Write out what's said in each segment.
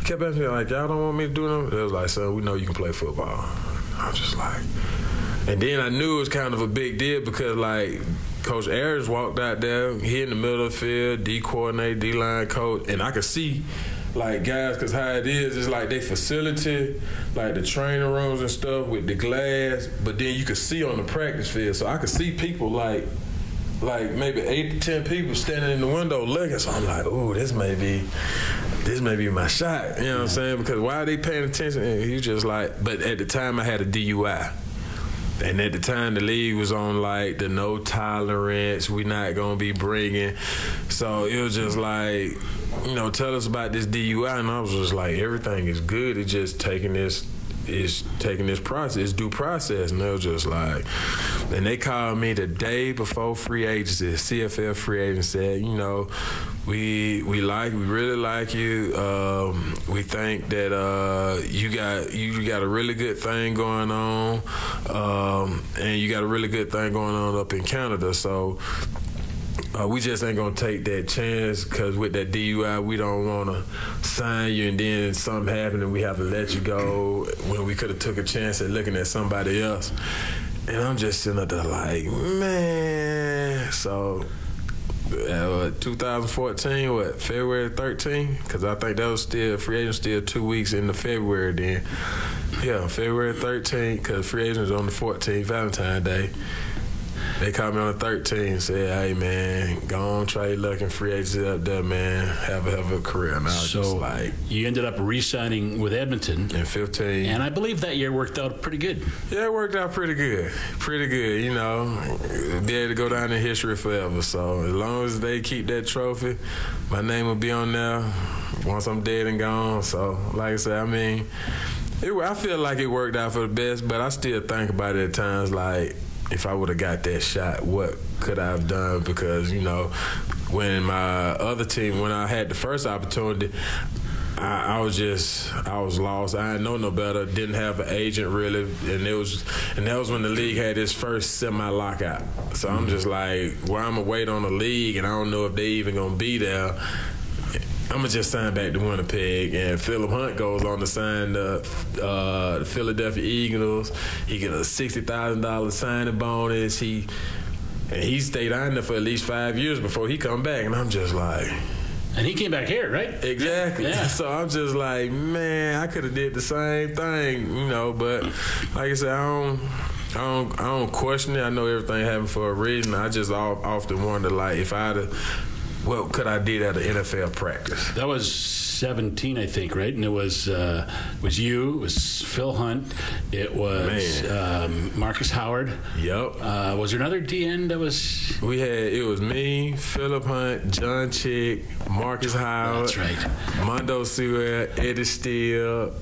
kept asking me, like, y'all don't want me to do them? They was like, son, we know you can play football. I was just like, and then I knew it was kind of a big deal because, like, Coach Ayers walked out there, he in the middle of the field, D-coordinator, D-line coach, and I could see, like, guys, because how it is, it's like they facility, like the training rooms and stuff with the glass, but then you could see on the practice field. So I could see people like maybe 8 to 10 people standing in the window looking. So I'm like, ooh, this may be my shot. You know what I'm saying? Because why are they paying attention? And he just like, but at the time I had a DUI. And at the time, the league was on, like, the no tolerance, we not going to be bringing. So it was just like, you know, tell us about this DUI. And I was just like, everything is good. It's just taking this process, due process. And it was just like, and they called me the day before free agency, CFL free agent said, you know, we really like you. We think that you got a really good thing going on, and you got a really good thing going on up in Canada. So we just ain't gonna take that chance because with that DUI, we don't want to sign you and then something happen and we have to let you go when we could have took a chance at looking at somebody else. And I'm just sitting there like, man. So 2014, February 13? Because I think that was still, free agent still 2 weeks into February then. Yeah, February 13th, because free agent was on the 14th, Valentine's Day. They called me on the 13th and said, hey, man, go on, try your luck in free agency up there, man. Have a hell of a career. And I was just like... You ended up re-signing with Edmonton. In 15. And I believe that year worked out pretty good. Yeah, it worked out pretty good. Pretty good, you know. Be able to go down in history forever. So as long as they keep that trophy, my name will be on there once I'm dead and gone. So, like I said, I mean, I feel like it worked out for the best, but I still think about it at times like, if I would have got that shot, what could I have done? Because, you know, when my other team, when I had the first opportunity, I was lost. I didn't know no better. Didn't have an agent really, and that was when the league had its first semi-lockout. So I'm just like, well, I'm gonna wait on the league, and I don't know if they even gonna be there. I'm going to just sign back to Winnipeg. And Philip Hunt goes on to sign the Philadelphia Eagles. He get a $60,000 signing bonus. He stayed on there for at least 5 years before he come back. And I'm just like... And he came back here, right? Exactly. Yeah. So I'm just like, man, I could have did the same thing, you know. But like I said, I don't question it. I know everything happened for a reason. I just often wonder, like, if I'd have... What could I did at an NFL practice? That was 17, I think, right? And it was you, it was Phil Hunt, it was Marcus Howard. Yep. Was there another DN that was? It was me, Philip Hunt, John Chick, Marcus Howard. That's right. Mondo Sewell, Eddie Steele.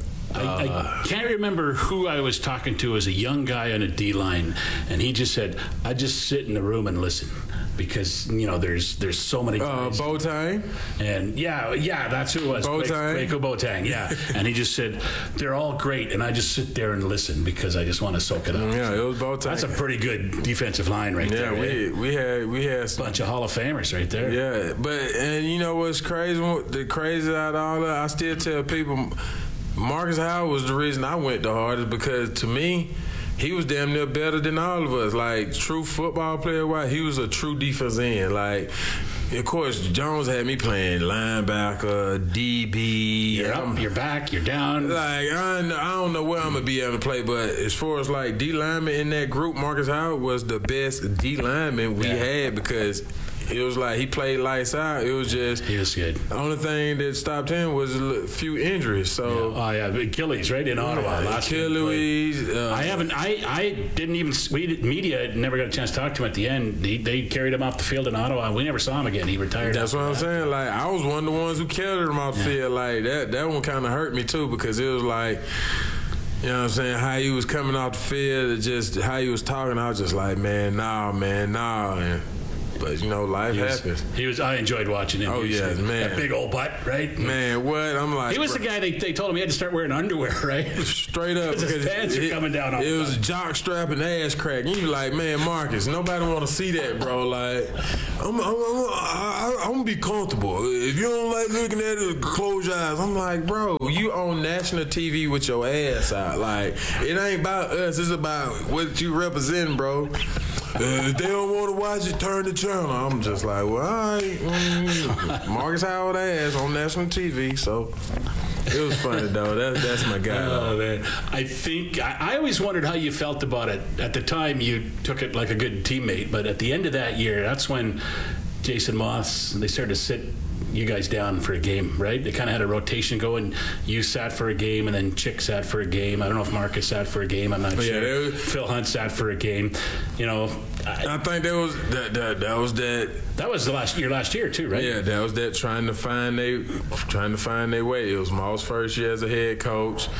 I can't remember who I was talking to as a young guy on a D-line, and he just said, I just sit in the room and listen. Because, you know, there's so many guys. Boateng? And yeah, that's who it was. Boateng? Kwaku Boateng, yeah. And he just said, they're all great, and I just sit there and listen because I just want to soak it up. Yeah, it was Boateng. That's a pretty good defensive line right there. Yeah, we had some bunch of Hall of Famers right there. Yeah, and you know what's crazy? The crazy out of all that, I still tell people, Marcus Howard was the reason I went the hardest because to me, he was damn near better than all of us. Like, true football player-wise, he was a true defense end. Like, of course, Jones had me playing linebacker, DB. You're up, you're back, you're down. Like, I don't know where I'm going to be able to play, but as far as, like, D-lineman in that group, Marcus Howard was the best D-lineman we had because it was like he played lights out. It was just... He was good. The only thing that stopped him was a few injuries, so... Yeah. Oh, yeah, Achilles, right, in Ottawa. Achilles. I didn't even... Media never got a chance to talk to him at the end. They carried him off the field in Ottawa. We never saw him again. He retired. That's what I'm saying. Like, I was one of the ones who carried him off the field. Like, that one kind of hurt me, too, because it was like... You know what I'm saying? How he was coming off the field, just how he was talking, I was just like, man, nah. But, life happens. I enjoyed watching him. Oh, yeah, man. That big old butt, right? Man, what? I'm like... He was the guy they told him he had to start wearing underwear, right? Straight up. Because his pants are coming down all the time. It was a jock strap and ass crack. And you be like, man, Marcus, nobody want to see that, bro. Like, I'm going to be comfortable. If you don't like looking at it, close your eyes. I'm like, bro, you on national TV with your ass out. Like, it ain't about us. It's about what you represent, bro. If they don't want to watch it, turn the channel. I'm just like, well, all right. Marcus Howard ass on national TV, so it was funny, though. That's my guy. Oh, man. I think I always wondered how you felt about it. At the time, you took it like a good teammate, but at the end of that year, that's when Jason Moss, they started to sit you guys down for a game, right? They kind of had a rotation going. You sat for a game, and then Chick sat for a game. I don't know if Marcus sat for a game. I'm not sure. Phil Hunt sat for a game. I think that was that. That was your last year too, right? Yeah, that was that trying to find their way. It was Moss first year as a head coach,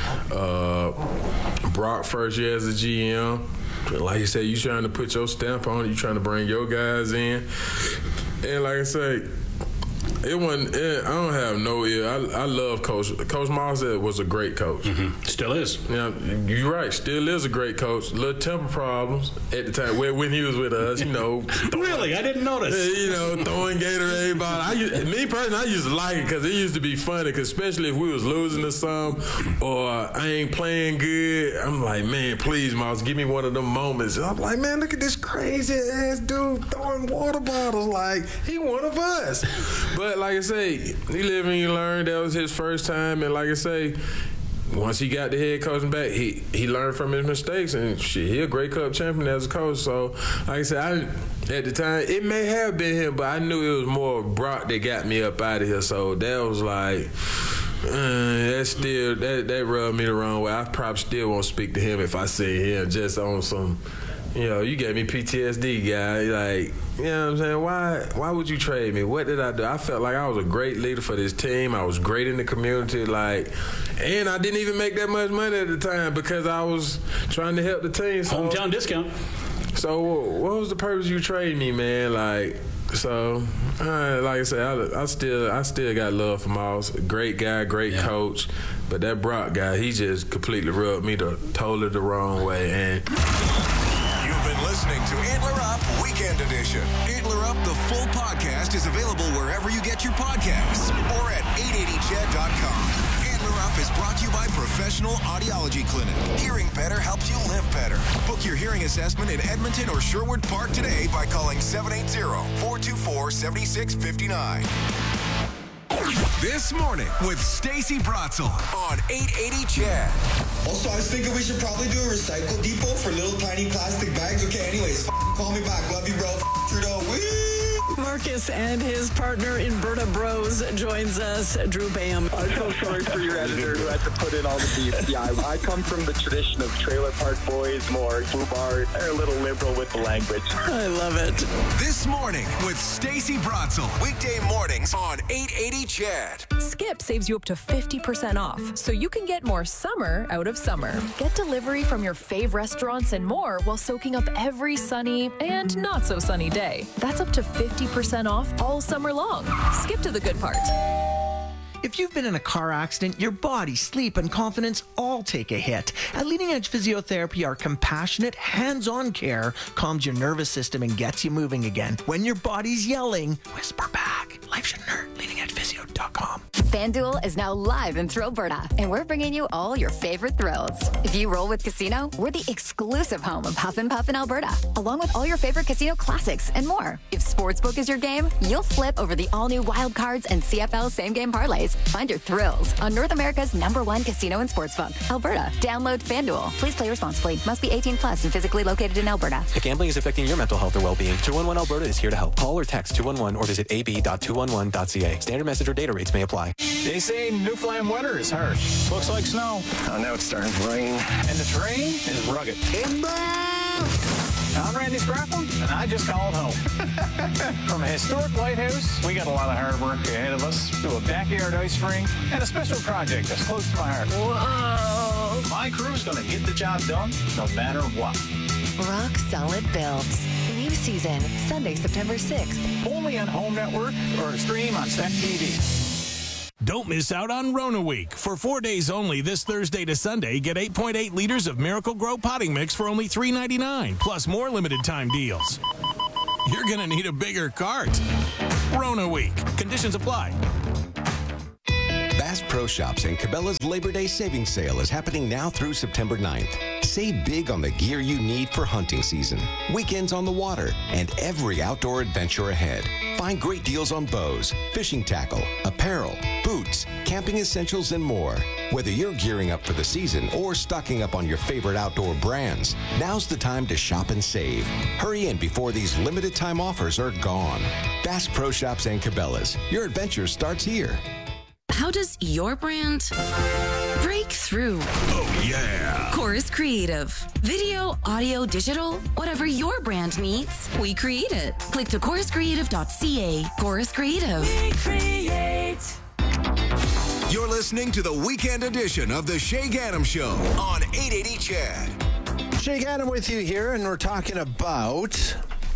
Brock first year as a GM. Like you said, you trying to put your stamp on it. You trying to bring your guys in, and like I say. It wasn't. I don't have no ear. I love Coach Moss. Was a great coach. Mm-hmm. Still is. Yeah, you're right. Still is a great coach. Little temper problems at the time when he was with us. Really, I didn't notice. Throwing Gatorade bottle. Me personally, I used to like it because it used to be funny. Cause especially if we was losing to some or I ain't playing good, I'm like, man, please, Moss, give me one of them moments. And I'm like, man, look at this crazy ass dude throwing water bottles like he one of us. But like I say, you live and you learn. That was his first time, and like I say, once he got the head coaching back, he learned from his mistakes, and he a Grey Cup champion as a coach. So, like I said, at the time, it may have been him, but I knew it was more Brock that got me up out of here. So that was like, that rubbed me the wrong way. I probably still won't speak to him if I see him just on some. You gave me PTSD, guy. Like, you know what I'm saying? Why would you trade me? What did I do? I felt like I was a great leader for this team. I was great in the community. Like, and I didn't even make that much money at the time because I was trying to help the team. So, hometown discount. So what was the purpose you trading me, man? Like, so, like I said, I still got love for Moss. Great guy, great coach. But that Brock guy, he just completely rubbed me totally the wrong way. And listening to Antler Up Weekend Edition. Antler Up, the full podcast, is available wherever you get your podcasts or at 880ched.com. Antler Up is brought to you by Professional Audiology Clinic. Hearing better helps you live better. Book your hearing assessment in Edmonton or Sherwood Park today by calling 780-424-7659. This morning with Stacey Bratzel on 880 Ched. Also, I was thinking we should probably do a recycle depot for little tiny plastic bags. Okay, anyways, call me back. Love you, bro. Trudeau. Woo! Marcus and his partner in Berta Bros joins us, Drew Bam. I'm so sorry for your editor who had to put in all the beef. Yeah, I come from the tradition of Trailer Park Boys, more foobar. They're a little liberal with the language. I love it. This morning with Stacey Bratzel. Weekday mornings on 880 Ched. Skip saves you up to 50% off, so you can get more summer out of summer. Get delivery from your fave restaurants and more while soaking up every sunny and not so sunny day. That's up to 50% off all summer long. Skip to the good part. If you've been in a car accident, your body, sleep, and confidence all take a hit. At Leading Edge Physiotherapy, our compassionate, hands-on care calms your nervous system and gets you moving again. When your body's yelling, whisper back. Life shouldn't hurt. LeadingEdgePhysio.com. FanDuel is now live in Thrillberta, and we're bringing you all your favorite thrills. If you roll with Casino, we're the exclusive home of Huff and Puff in Alberta, along with all your favorite casino classics and more. If Sportsbook is your game, you'll flip over the all-new Wild Cards and CFL same-game parlays. Find your thrills on North America's #1 casino and sportsbook, Alberta. Download FanDuel. Please play responsibly. Must be 18 plus and physically located in Alberta. If gambling is affecting your mental health or well-being, 211 Alberta is here to help. Call or text 211 or visit ab.211.ca. Standard message or data rates may apply. They say Newfoundland weather is harsh. Looks like snow. Oh, now it's starting to rain. And the terrain is rugged. I'm Randy Scrappin, and I just called home. From a historic lighthouse, we got a lot of hard work ahead of us, to a backyard ice rink, and a special project that's close to my heart. Whoa! My crew's going to get the job done, no matter what. Rock Solid Builds. We've season, Sunday, September 6th. Only on Home Network or stream on Stat TV. Don't miss out on Rona Week. For 4 days only, this Thursday to Sunday, get 8.8 liters of Miracle Grow potting mix for only $3.99, plus more limited time deals. You're going to need a bigger cart. Rona Week. Conditions apply. Bass Pro Shops and Cabela's Labor Day Savings Sale is happening now through September 9th. Save big on the gear you need for hunting season, weekends on the water, and every outdoor adventure ahead. Find great deals on bows, fishing tackle, apparel, boots, camping essentials, and more. Whether you're gearing up for the season or stocking up on your favorite outdoor brands, now's the time to shop and save. Hurry in before these limited time offers are gone. Bass Pro Shops and Cabela's. Your adventure starts here. How does your brand break through? Oh, yeah. Chorus Creative. Video, audio, digital, whatever your brand needs, we create it. Click to choruscreative.ca. Chorus Creative. We create. You're listening to the weekend edition of the Shay Gaddam Show on 880 CHED. Shay Gaddam with you here, and we're talking about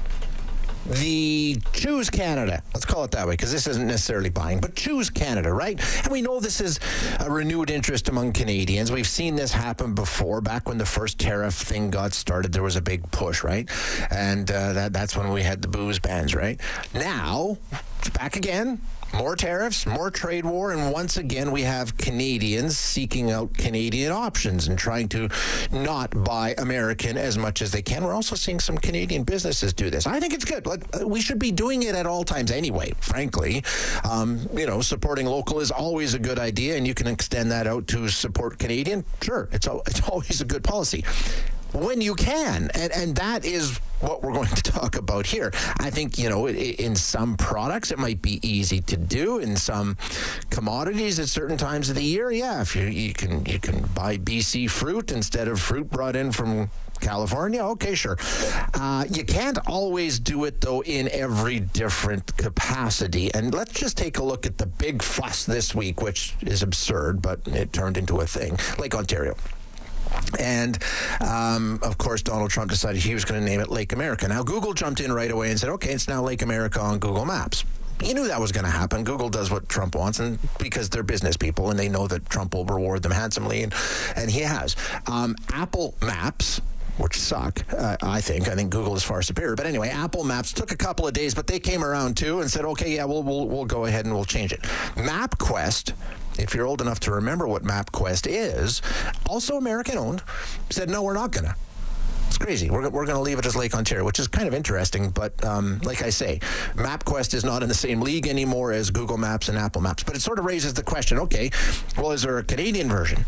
the Choose Canada. Let's call it that way, because this isn't necessarily buying, but Choose Canada, right? And we know this is a renewed interest among Canadians. We've seen this happen before. Back when the first tariff thing got started, there was a big push, right? And that's when we had the booze bans, right? Now, it's back again. More tariffs, more trade war, and once again we have Canadians seeking out Canadian options and trying to not buy American as much as they can. We're also seeing some Canadian businesses do this. I think it's good. We should be doing it at all times anyway, frankly. Supporting local is always a good idea, and you can extend that out to support Canadian. Sure, it's always a good policy when you can, and that is what we're going to talk about here. I think, in some products it might be easy to do. In some commodities at certain times of the year, yeah, if you can buy BC fruit instead of fruit brought in from California, okay, sure. You can't always do it, though, in every different capacity. And let's just take a look at the big fuss this week, which is absurd, but it turned into a thing. Lake Ontario. And, of course, Donald Trump decided he was going to name it Lake America. Now, Google jumped in right away and said, okay, it's now Lake America on Google Maps. You knew that was going to happen. Google does what Trump wants, and because they're business people, and they know that Trump will reward them handsomely, and he has. Apple Maps, which suck, I think Google is far superior. But anyway, Apple Maps took a couple of days, but they came around too and said, okay, yeah, we'll go ahead and we'll change it. MapQuest, if you're old enough to remember what MapQuest is, also American-owned, said, no, we're not going to. It's crazy. We're going to leave it as Lake Ontario, which is kind of interesting. But like I say, MapQuest is not in the same league anymore as Google Maps and Apple Maps. But it sort of raises the question, okay, well, is there a Canadian version?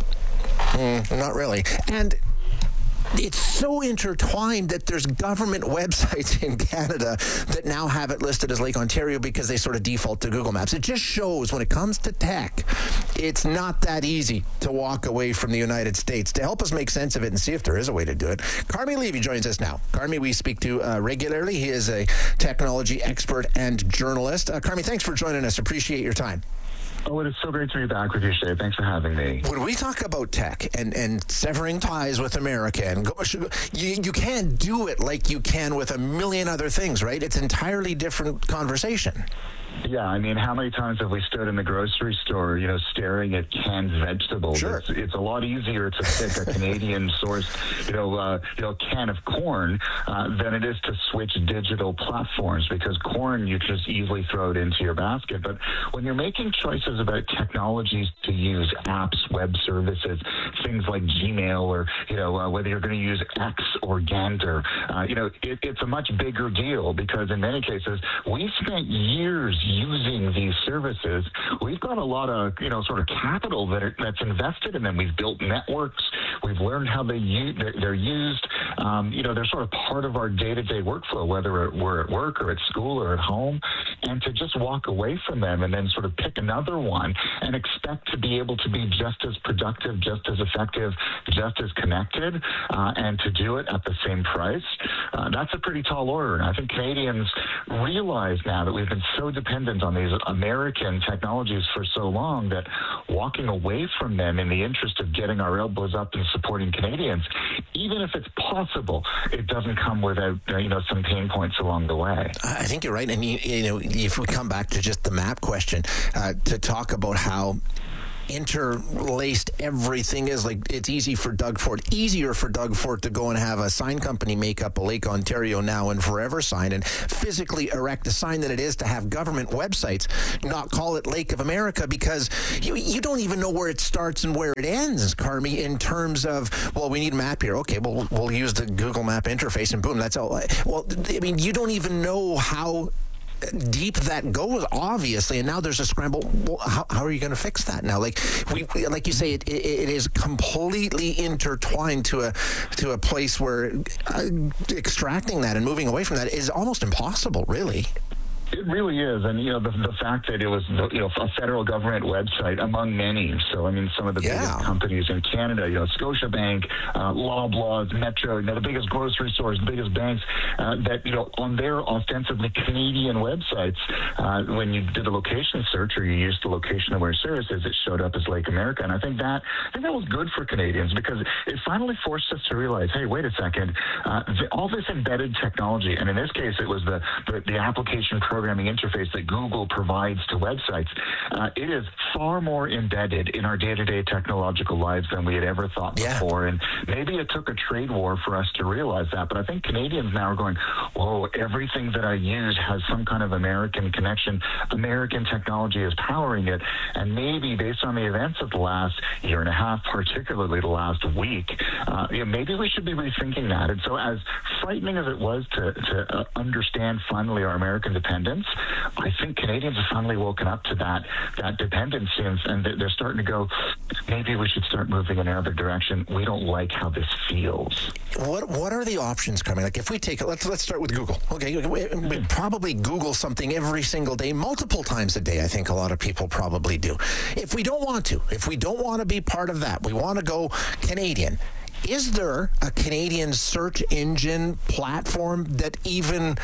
Not really. And it's so intertwined that there's government websites in Canada that now have it listed as Lake Ontario because they sort of default to Google Maps. It just shows when it comes to tech, it's not that easy to walk away from the United States. To help us make sense of it and see if there is a way to do it, Carmi Levy joins us now. Carmi, we speak to regularly. He is a technology expert and journalist. Carmi, thanks for joining us. Appreciate your time. Oh, it is so great to be back with you, Shay. Thanks for having me. When we talk about tech and severing ties with America, and you can't do it like you can with a million other things, right? It's an entirely different conversation. Yeah, I mean, how many times have we stood in the grocery store, staring at canned vegetables? Sure. It's a lot easier to pick a Canadian-sourced, can of corn than it is to switch digital platforms, because corn, you just easily throw it into your basket. But when you're making choices about technologies to use, apps, web services, things like Gmail, or, whether you're going to use X or Gander, it's a much bigger deal, because in many cases, we've spent years using these services. We've got a lot of, sort of capital that's invested in them. We've built networks. We've learned how they're used. They're sort of part of our day-to-day workflow, whether we're at work or at school or at home. And to just walk away from them and then sort of pick another one and expect to be able to be just as productive, just as effective, just as connected, and to do it at the same price, that's a pretty tall order. And I think Canadians realize now that we've been so dependent on these American technologies for so long that walking away from them in the interest of getting our elbows up and and supporting Canadians, even if it's possible, it doesn't come without some pain points along the way. I think you're right. And if we come back to just the map question, to talk about how interlaced everything is, like it's easier for Doug Ford to go and have a sign company make up a Lake Ontario Now and Forever sign and physically erect a sign than it is to have government websites not call it Lake of America, because you don't even know where it starts and where it ends, Carmi, in terms of, well, we need a map here. Okay, well, we'll use the Google Map interface and boom, that's all. Well, I mean, you don't even know how deep that goes, obviously, and now there's a scramble. Well, how are you going to fix that now? Like you say, it is completely intertwined to a place where extracting that and moving away from that is almost impossible, really. It really is, and the fact that it was a federal government website among many. So I mean, some of the biggest companies in Canada, Scotiabank, Loblaws, Metro, the biggest grocery stores, the biggest banks, that on their ostensibly Canadian websites, when you did a location search or you used the location-aware services, it showed up as Lake America, and I think that was good for Canadians, because it finally forced us to realize, hey, wait a second, all this embedded technology, and in this case, it was the application programming interface that Google provides to websites, it is far more embedded in our day-to-day technological lives than we had ever thought before. And maybe it took a trade war for us to realize that, but I think Canadians now are going, whoa, everything that I use has some kind of American connection. American technology is powering it. And maybe based on the events of the last year and a half, particularly the last week, maybe we should be rethinking that. And so as frightening as it was to understand finally our American dependence, I think Canadians have finally woken up to that dependency, and they're starting to go, maybe we should start moving in another direction. We don't like how this feels. What are the options coming? Like if we take it, let's start with Google. Okay, we probably Google something every single day, multiple times a day. I think a lot of people probably do. If we don't want to be part of that, we want to go Canadian. Is there a Canadian search engine platform that even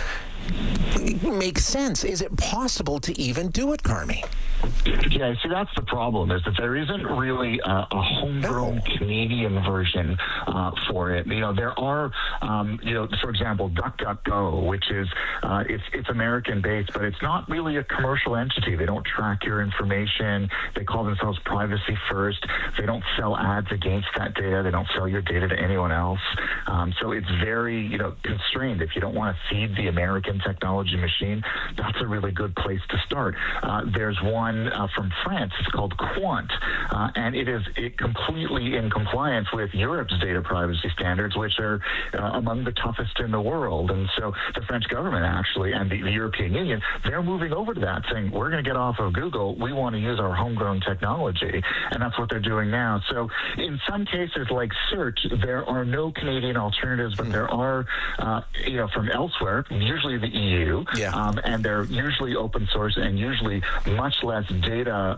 makes sense? Is it possible to even do it, Carmi? Yeah, see, that's the problem, is that there isn't really a homegrown Canadian version for it. There are, for example, DuckDuckGo, which is, it's American-based, but it's not really a commercial entity. They don't track your information. They call themselves privacy first. They don't sell ads against that data. They don't sell your data to anyone else. So it's very, constrained. If you don't want to feed the American technology machine, that's a really good place to start. There's one from France. It's called Quant, and it completely in compliance with Europe's data privacy standards, which are among the toughest in the world. And so the French government actually, and the European Union, they're moving over to that, saying, we're going to get off of Google. We want to use our homegrown technology. And that's what they're doing now. So in some cases, like search, there are no Canadian alternatives, but there are, from elsewhere, usually the EU, and they're usually open source and usually much less data,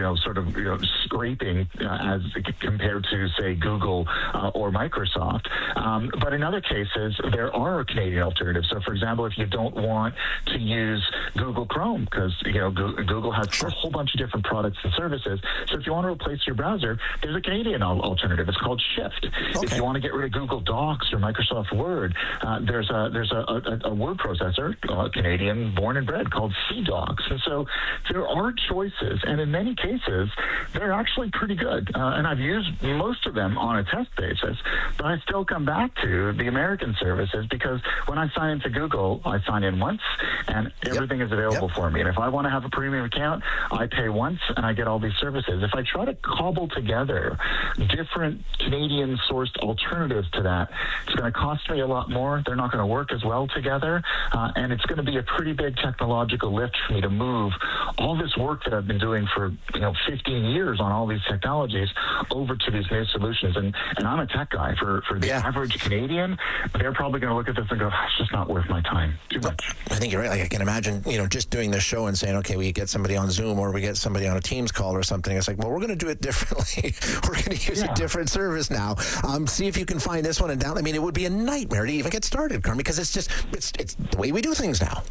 scraping as compared to, say, Google or Microsoft. But in other cases, there are Canadian alternatives. So, for example, if you don't want to use Google Chrome, because Google has a whole bunch of different products and services. So, if you want to replace your browser, there's a Canadian alternative. It's called Shift. Okay. If you want to get rid of Google Docs or Microsoft Word, there's a word processor, Canadian born and bred, called CDocs. And so there are choices, and in many cases, they're actually pretty good. And I've used most of them on a test basis, but I still come back to the American services, because when I sign into Google, I sign in once, and everything is available for me. And if I want to have a premium account, I pay once, and I get all these services. If I try to cobble together different Canadian-sourced alternatives to that, it's going to cost me a lot more. They're not going to work as well together, and it's going to be a pretty big technological lift for me to move all this work that I've been doing for 15 years on all these technologies over to these new solutions. And I'm a tech guy. For the average Canadian, they're probably going to look at this and go, it's just not worth my time. Too much. I think you're right. Like I can imagine, just doing this show and saying, okay, we get somebody on Zoom or we get somebody on a Teams call or something. It's like, well, we're going to do it differently. We're going to use a different service now. See if you can find this one and down. I mean, it would be a nightmare to even get started, Carmi, because it's the way we do things now.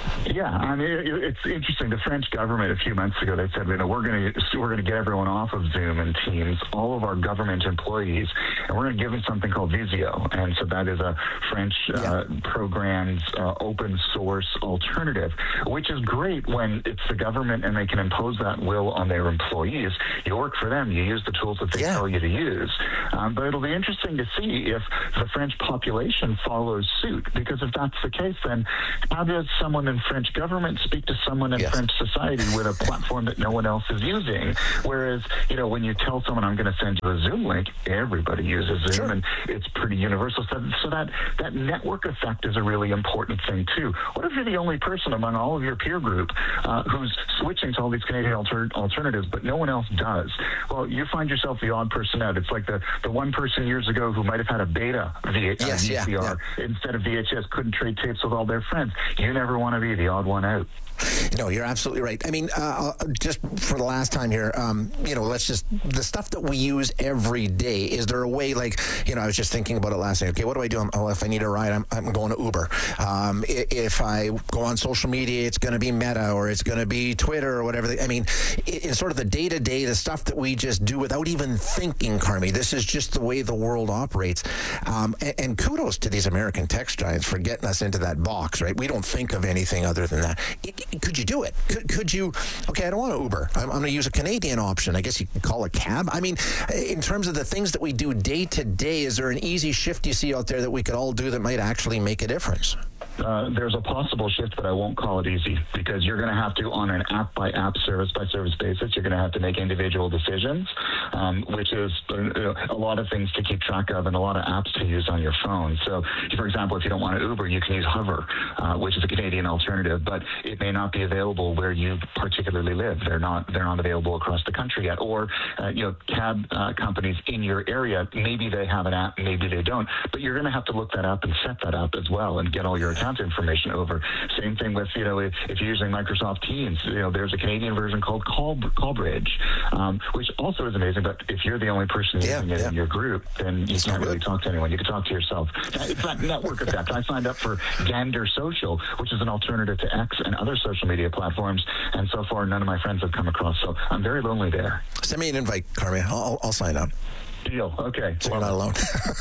Yeah, I mean, it's interesting. The French government a few months ago, they said, we're going to get everyone off of Zoom and Teams, all of our government employees, and we're going to give them something called Visio. And so that is a French program's open source alternative, which is great when it's the government and they can impose that will on their employees. You work for them, you use the tools that they tell you to use. But it'll be interesting to see if the French population follows suit, because if that's the case, then how does someone in French government speak to someone in French society with a platform that no one else is using? Whereas, when you tell someone, I'm going to send you a Zoom link, everybody uses Zoom, and it's pretty universal. So that network effect is a really important thing, too. What if you're the only person among all of your peer group who's switching to all these Canadian alternatives, but no one else does? Well, you find yourself the odd person out. It's like the one person years ago who might have had a beta VCR instead of VHS, couldn't trade tapes with all their friends. You never want to be the odd one out. No, you're absolutely right. I mean, just for the last time here, the stuff that we use every day, is there a way, I was just thinking about it last night. Okay, what do I do? If I need a ride, I'm going to Uber. If I go on social media, it's going to be Meta or it's going to be Twitter or whatever. I mean, in sort of the day-to-day, the stuff that we just do without even thinking, Carmi, this is just the way the world operates. And kudos to these American tech giants for getting us into that box, right? We don't think of anything other than that. Could you do it? Could you, okay, I don't want to Uber. I'm going to use a Canadian option. I guess you could call a cab. I mean, in terms of the things that we do day to day, is there an easy shift you see out there that we could all do that might actually make a difference? There's a possible shift, but I won't call it easy, because you're going to have to, on an app-by-app, service-by-service basis, you're going to have to make individual decisions, which is a lot of things to keep track of and a lot of apps to use on your phone. So, for example, if you don't want to Uber, you can use Hover, which is a Canadian alternative, but it may not be available where you particularly live. They're not available across the country yet. Or, cab companies in your area, maybe they have an app, maybe they don't, but you're going to have to look that up and set that up as well and get all your account information over. Same thing with, if you're using Microsoft Teams, there's a Canadian version called Callbridge, which also is amazing, but if you're the only person using it in your group, then you can't really talk to anyone. You can talk to yourself. It's that network effect. I signed up for Gander Social, which is an alternative to X and other social media platforms, and so far none of my friends have come across, so I'm very lonely there. Send me an invite, Carmi. I'll sign up. Deal. Okay. So you're not alone.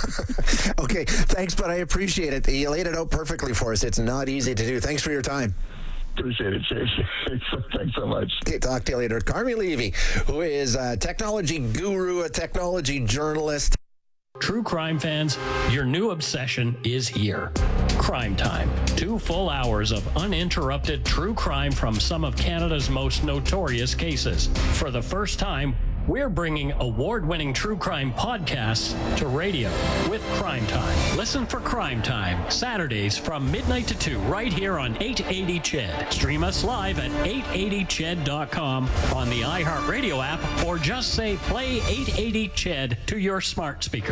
Okay. Thanks, but I appreciate it. You laid it out perfectly for us. It's not easy to do. Thanks for your time. Appreciate it, Chase. Thanks so much. Okay, talk to you later. Carmi Levy, who is a technology guru, a technology journalist. True crime fans, your new obsession is here. Crime Time. 2 full hours of uninterrupted true crime from some of Canada's most notorious cases. For the first time, we're bringing award-winning true crime podcasts to radio with Crime Time. Listen for Crime Time, Saturdays from midnight to 2, right here on 880 CHED. Stream us live at 880ched.com on the iHeartRadio app, or just say play 880 CHED to your smart speaker.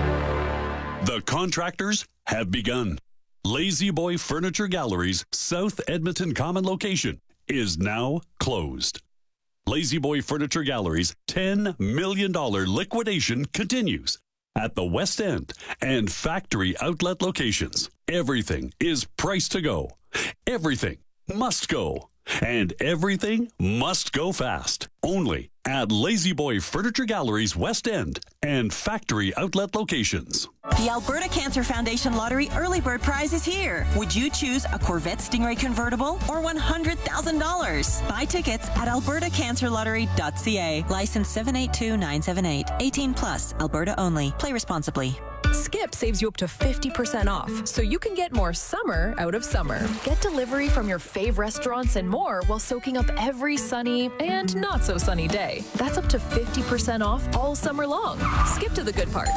The contractors have begun. Lazy Boy Furniture Gallery's South Edmonton Common location is now closed. Lazy Boy Furniture Gallery's $10 million liquidation continues at the West End and factory outlet locations. Everything is priced to go. Everything must go. And everything must go fast. Only at Lazy Boy Furniture Gallery's West End and factory outlet locations. The Alberta Cancer Foundation Lottery Early Bird Prize is here. Would you choose a Corvette Stingray convertible or $100,000? Buy tickets at albertacancerlottery.ca. License 782978. 18 plus. Alberta only. Play responsibly. Skip saves you up to 50% off, so you can get more summer out of summer. Get delivery from your fave restaurants and more while soaking up every sunny and not so sunny day. That's up to 50% off all summer long. Skip to the good part.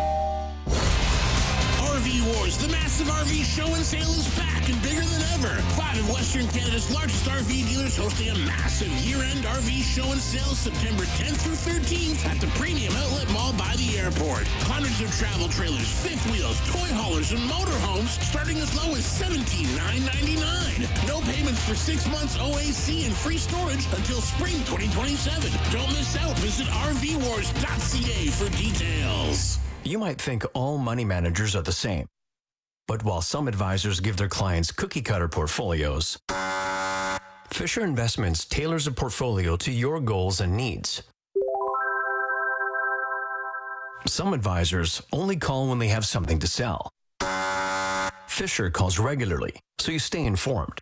RV Wars, the massive RV show and sale is back and bigger than ever. 5 of Western Canada's largest RV dealers hosting a massive year-end RV show and sale September 10th through 13th at the Premium Outlet Mall by the airport. Hundreds of travel trailers, fifth wheels, toy haulers, and motorhomes starting as low as $17,999. No payments for 6 months OAC and free storage until spring 2027. Don't miss out. Visit RVWars.ca for details. You might think all money managers are the same. But while some advisors give their clients cookie-cutter portfolios, Fisher Investments tailors a portfolio to your goals and needs. Some advisors only call when they have something to sell. Fisher calls regularly, so you stay informed.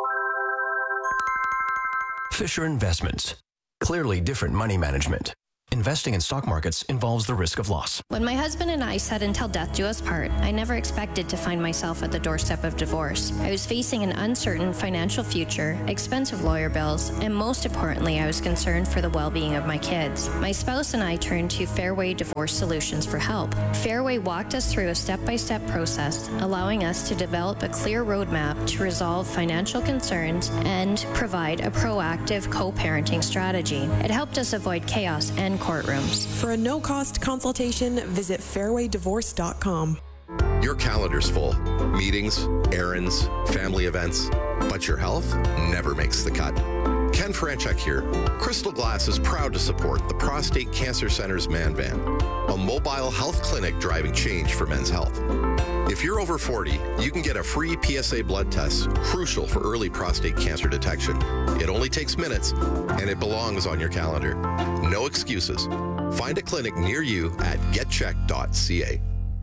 Fisher Investments. Clearly different money management. Investing in stock markets involves the risk of loss. When my husband and I said until death do us part, I never expected to find myself at the doorstep of divorce. I was facing an uncertain financial future, expensive lawyer bills, and most importantly, I was concerned for the well-being of my kids. My spouse and I turned to Fairway Divorce Solutions for help. Fairway walked us through a step-by-step process, allowing us to develop a clear roadmap to resolve financial concerns and provide a proactive co-parenting strategy. It helped us avoid chaos and courtrooms. For a no-cost consultation, visit fairwaydivorce.com. Your calendar's full. Meetings, errands, family events. But your health never makes the cut. Ken Franchuk here. Crystal Glass is proud to support the Prostate Cancer Center's Man Van, a mobile health clinic driving change for men's health. If you're over 40, you can get a free PSA blood test, crucial for early prostate cancer detection. It only takes minutes, and it belongs on your calendar. No excuses. Find a clinic near you at getcheck.ca.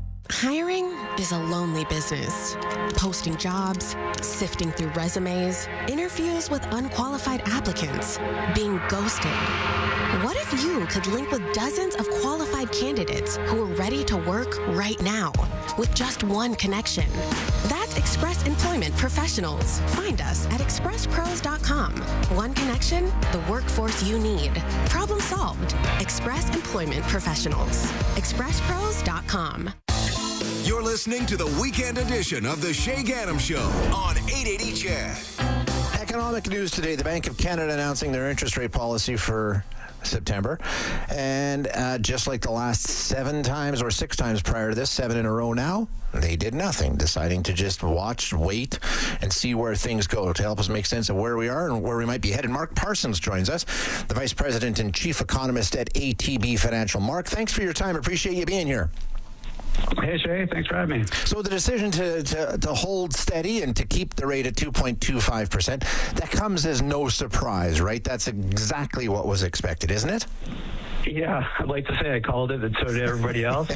Hiring is a lonely business. Posting jobs, sifting through resumes, interviews with unqualified applicants, being ghosted. What if you could link with dozens of qualified candidates who are ready to work right now with just one connection? That's Express Employment Professionals. Find us at expresspros.com. One connection, the workforce you need. Problem solved. Express Employment Professionals. expresspros.com. You're listening to the weekend edition of the Shay Gaddam Show on 880 CHED. Economic news today. The Bank of Canada announcing their interest rate policy for September. And just like the last 7 times or 6 times prior to this, 7 in a row now, they did nothing, deciding to just watch, wait, and see where things go. To help us make sense of where we are and where we might be headed, Mark Parsons joins us, the Vice President and Chief Economist at ATB Financial. Mark, thanks for your time. Appreciate you being here. Hey, Shay. Thanks for having me. So the decision to hold steady and to keep the rate at 2.25%, that comes as no surprise, right? That's exactly what was expected, isn't it? Yeah, I'd like to say I called it, but so did everybody else.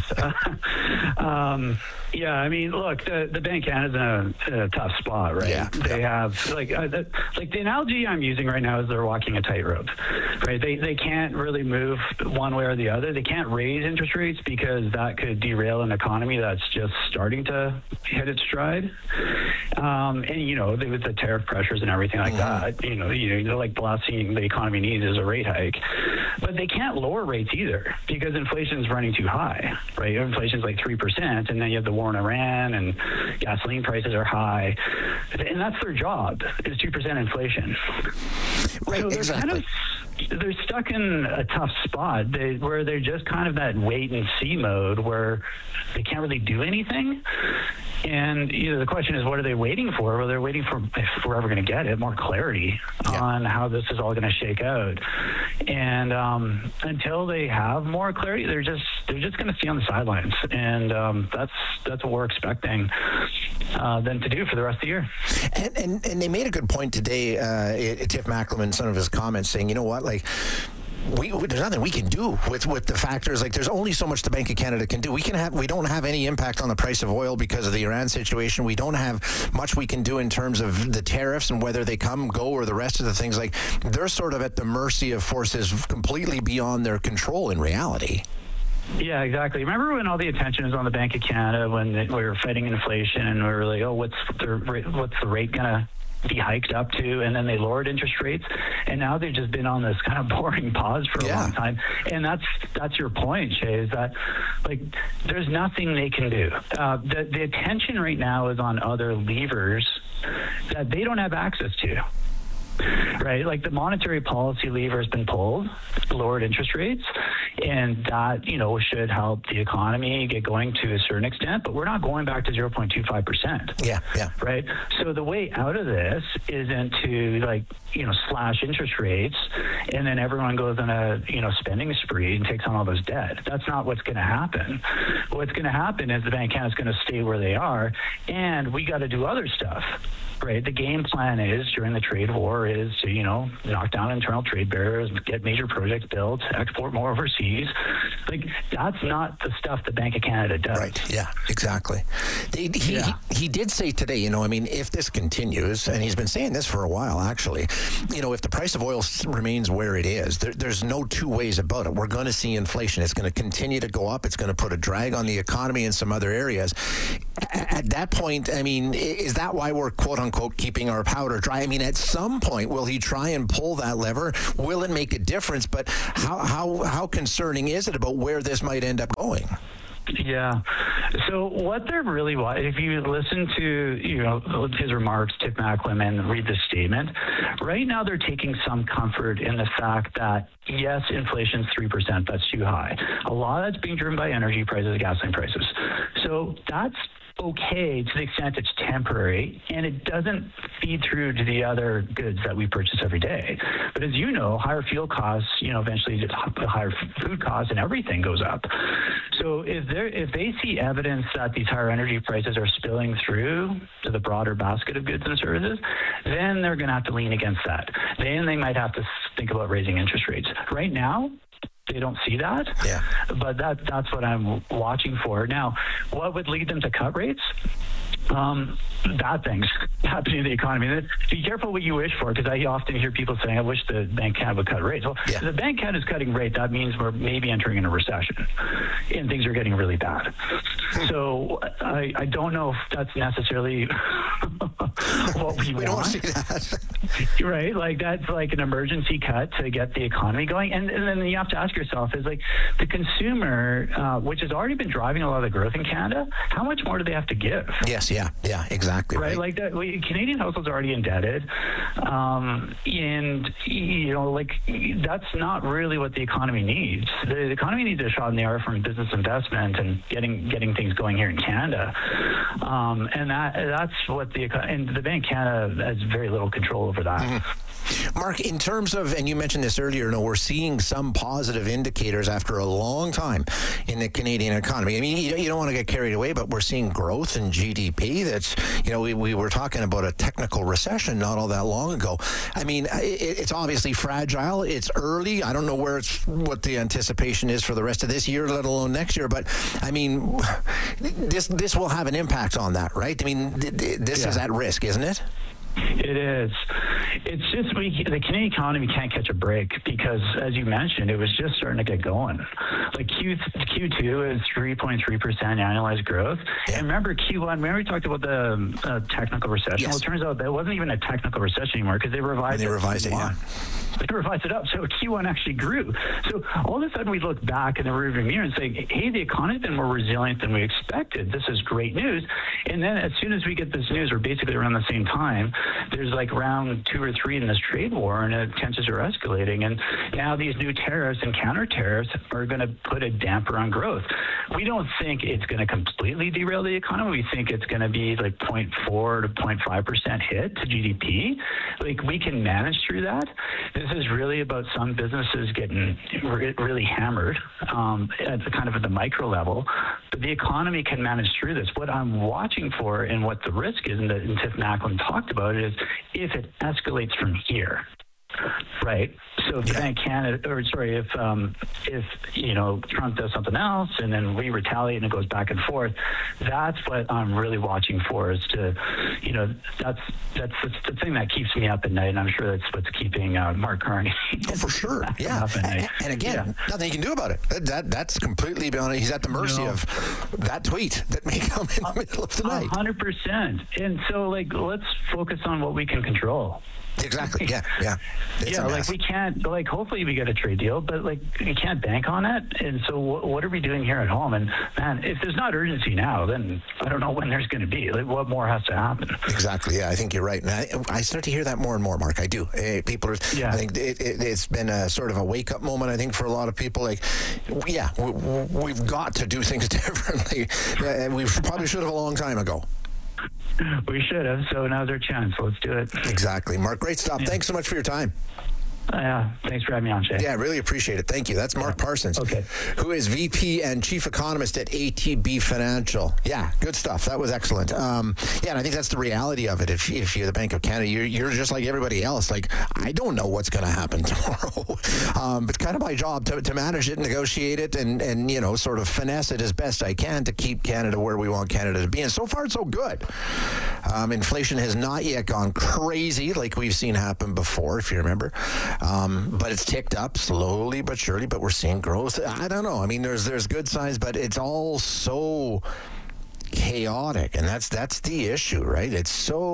Yeah, I mean, look, the Bank of Canada's in a tough spot, right? Yeah. They have, like the analogy I'm using right now is they're walking a tightrope, right? They can't really move one way or the other. They can't raise interest rates because that could derail an economy that's just starting to hit its stride. And, you know, with the tariff pressures and everything like that, you know, like the last thing the economy needs is a rate hike. But they can't lower rates either because inflation is running too high, right? Inflation is like 3%, and then you have the war in Iran, and gasoline prices are high, and that's their job is 2% inflation. Right, so they're exactly. They're stuck in a tough spot where they're just kind of that wait and see mode where they can't really do anything. And the question is, what are they waiting for? Well, they're waiting for, if we're ever going to get it, more clarity on how this is all going to shake out. And until they have more clarity, they're just going to stay on the sidelines. And that's what we're expecting them to do for the rest of the year. And they made a good point today, Tiff Macklem, some of his comments saying, you know what, like, there's nothing we can do with the factors. Like, there's only so much the Bank of Canada can do. We don't have any impact on the price of oil because of the Iran situation. We don't have much we can do in terms of the tariffs and whether they come, go, or the rest of the things. Like, they're sort of at the mercy of forces completely beyond their control in reality. Yeah, exactly. Remember when all the attention was on the Bank of Canada when we were fighting inflation and we were like, oh, what's the rate gonna be hiked up to, and then they lowered interest rates, and now they've just been on this kind of boring pause for a long time. And that's your point, Shay, is that, like, there's nothing they can do. The attention right now is on other levers that they don't have access to. Right, like the monetary policy lever has been pulled, lowered interest rates, And that, should help the economy get going to a certain extent, but we're not going back to 0.25%. Yeah. Right? So the way out of this isn't to, slash interest rates and then everyone goes on a, spending spree and takes on all this debt. That's not what's going to happen. What's going to happen is the Bank of Canada is going to stay where they are, and we got to do other stuff. Right. The game plan is during the trade war is to, knock down internal trade barriers, get major projects built, export more overseas. That's not the stuff the Bank of Canada does. Right. Yeah, exactly. He did say today, if this continues, and he's been saying this for a while, actually, if the price of oil remains where it is, there's no two ways about it. We're going to see inflation. It's going to continue to go up. It's going to put a drag on the economy in some other areas. At that point, is that why we're quote unquote keeping our powder dry? At some point, will he try and pull that lever? Will it make a difference? But how concerning is it about where this might end up going? Yeah. So what they're really, if you listen to, his remarks, Tiff Macklem, and read the statement, right now they're taking some comfort in the fact that, yes, inflation's 3%, that's too high. A lot of that's being driven by energy prices, gasoline prices. So that's okay to the extent it's temporary, and it doesn't feed through to the other goods that we purchase every day. But as you know, higher fuel costs, eventually higher food costs, and everything goes up. So if they see evidence that these higher energy prices are spilling through to the broader basket of goods and services, then they're going to have to lean against that. Then they might have to think about raising interest rates. Right now, they don't see that, but that's what I'm watching for. Now, what would lead them to cut rates? Bad things happening in the economy. Be careful what you wish for, because I often hear people saying, I wish the Bank of Canada would cut rates. Well, if the Bank of Canada is cutting rate, that means we're maybe entering in a recession and things are getting really bad. So I don't know if that's necessarily what we want. We don't see that. Right? That's like an emergency cut to get the economy going. And then you have to ask yourself, is the consumer, which has already been driving a lot of the growth in Canada, how much more do they have to give? Yes, yeah, exactly. Right? Canadian households are already indebted. And, that's not really what the economy needs. The economy needs a shot in the arm from business investment and getting things going here in Canada. And that's what the Bank of Canada has very little control over that. Mm-hmm. Mark, in terms of, and you mentioned this earlier, we're seeing some positive indicators after a long time in the Canadian economy. You don't want to get carried away, but we're seeing growth in GDP. That's, we were talking about a technical recession not all that long ago. It's obviously fragile. It's early. I don't know what the anticipation is for the rest of this year, let alone next year. But this will have an impact on that, right? This is at risk, isn't it? It is. It's just the Canadian economy can't catch a break because, as you mentioned, it was just starting to get going. Q2 is 3.3% annualized growth. Yeah. And remember Q1, we talked about the technical recession. Yes. Well, it turns out that wasn't even a technical recession anymore because they revised it. Yeah. They revised it up, so Q1 actually grew. So all of a sudden we look back in the rearview mirror and say, hey, the economy's been more resilient than we expected. This is great news. And then as soon as we get this news, or basically around the same time, there's round 2 or 3 in this trade war, and tensions are escalating. And now these new tariffs and counter tariffs are going to put a damper on growth. We don't think it's going to completely derail the economy. We think it's going to be 0.4 to 0.5% hit to GDP. We can manage through that. This is really about some businesses getting really hammered at the micro level, but the economy can manage through this. What I'm watching for and what the risk is, and Tiff Macklem talked about it, is if it escalates from here. Right. So if the Bank of Canada, if Trump does something else and then we retaliate and it goes back and forth, that's what I'm really watching for. Is to, that's the thing that keeps me up at night, and I'm sure that's what's keeping Mark Carney. Oh, for sure. Yeah. And again, nothing you can do about it. That's completely beyond. He's at the mercy of that tweet that may come in the middle of the night. 100%. And so, let's focus on what we can control. Exactly. Yeah. It's a mess. we can't, hopefully we get a trade deal, but you can't bank on it. And so what are we doing here at home? And man, if there's not urgency now, then I don't know when there's going to be. What more has to happen? Exactly. Yeah, I think you're right. And I start to hear that more and more, Mark. I do. People are, I think it's been a sort of a wake-up moment, I think, for a lot of people. We've got to do things differently. We probably should have a long time ago. We should have, so now's our chance. Let's do it. Exactly. Mark, great stuff. Yeah. Thanks so much for your time. Thanks for having me on, Shay. Yeah, I really appreciate it. Thank you. That's Mark Parsons, who is VP and Chief Economist at ATB Financial. Yeah, good stuff. That was excellent. And I think that's the reality of it. If you're the Bank of Canada, you're just like everybody else. I don't know what's going to happen tomorrow. It's kind of my job to manage it, negotiate it, and sort of finesse it as best I can to keep Canada where we want Canada to be. And so far, so good. Inflation has not yet gone crazy like we've seen happen before, if you remember. But it's ticked up slowly but surely, but we're seeing growth. I don't know. I mean, there's good signs, but it's all so chaotic, and that's the issue, right? It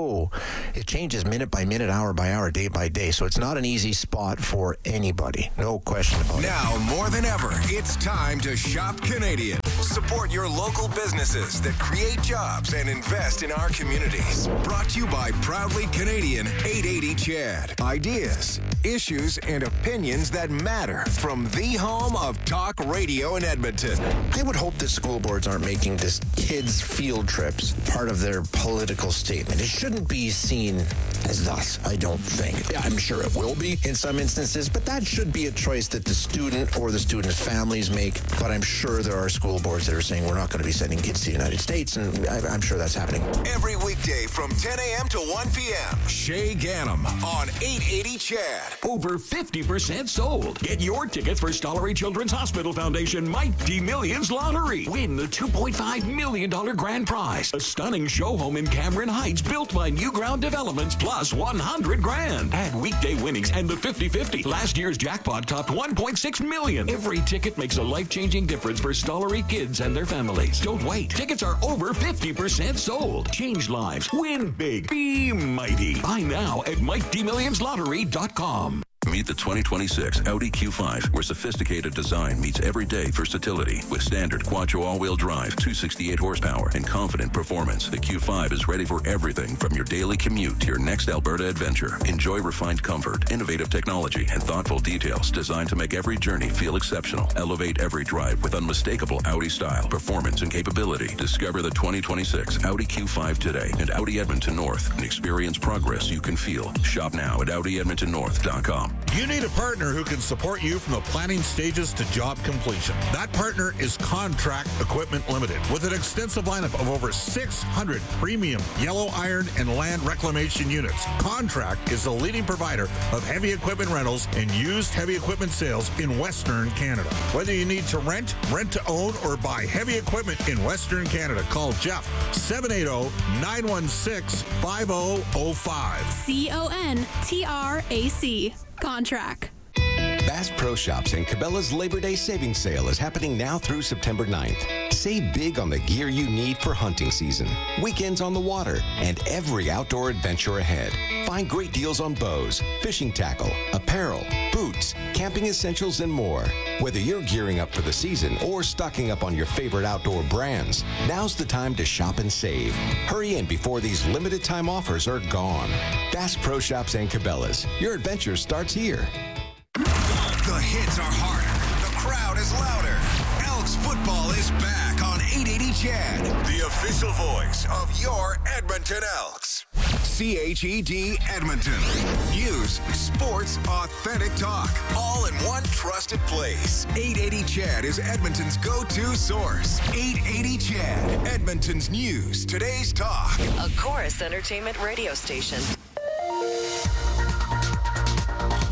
changes minute by minute, hour by hour, day by day, so it's not an easy spot for anybody, no question about it. Now more than ever, it's time to shop Canadian. Support your local businesses that create jobs and invest in our communities. Brought to you by Proudly Canadian 880 CHED. Ideas, issues, and opinions that matter from the home of talk radio in Edmonton. I would hope that school boards aren't making this kids' field trips part of their political statement. It shouldn't be seen as thus, I don't think. I'm sure it will be in some instances, but that should be a choice that the student or the student's families make. But I'm sure there are school boards that are saying we're not going to be sending kids to the United States, and I'm sure that's happening. Every weekday from 10 a.m. to 1 p.m., Shay Gannam on 880 CHED. Over 50% sold. Get your tickets for Stollery Children's Hospital Foundation Mighty Millions Lottery. Win the $2.5 million grand prize. A stunning show home in Cameron Heights built by Newground Developments plus $100,000. Add weekday winnings and the 50-50. Last year's jackpot topped $1.6 million. Every ticket makes a life-changing difference for Stollery kids and their families. Don't wait. Tickets are over 50% sold. Change lives. Win big. Be mighty. Buy now at MightyMillionsLottery.com. Meet the 2026 Audi Q5, where sophisticated design meets everyday versatility. With standard Quattro all-wheel drive, 268 horsepower, and confident performance, the Q5 is ready for everything from your daily commute to your next Alberta adventure. Enjoy refined comfort, innovative technology, and thoughtful details designed to make every journey feel exceptional. Elevate every drive with unmistakable Audi style, performance, and capability. Discover the 2026 Audi Q5 today at Audi Edmonton North and experience progress you can feel. Shop now at AudiEdmontonNorth.com. You need a partner who can support you from the planning stages to job completion. That partner is Contract Equipment Limited. With an extensive lineup of over 600 premium yellow iron and land reclamation units, Contract is the leading provider of heavy equipment rentals and used heavy equipment sales in Western Canada. Whether you need to rent to own, or buy heavy equipment in Western Canada, call Jeff 780-916-5005. CONTRAC. Contract. Bass Pro Shops and Cabela's Labor Day Savings Sale is happening now through September 9th. Save big on the gear you need for hunting season, weekends on the water, and every outdoor adventure ahead. Find great deals on bows, fishing tackle, apparel, boots, camping essentials, and more. Whether you're gearing up for the season or stocking up on your favorite outdoor brands, now's the time to shop and save. Hurry in before these limited time offers are gone. Bass Pro Shops and Cabela's. Your adventure starts here. The hits are harder. The crowd is louder. Elks football is back on 880 CHED, the official voice of your Edmonton Elks. CHED Edmonton. News, sports, authentic talk, all in one trusted place. 880 CHED is Edmonton's go-to source. 880 CHED, Edmonton's news, today's talk. A Chorus Entertainment radio station.